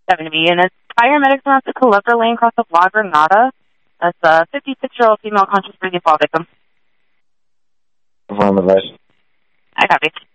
70, and it's paramedics around the Culebra Lane across the La Granada. That's a 56-year-old female conscious breathing fall victim. On the device. I copy.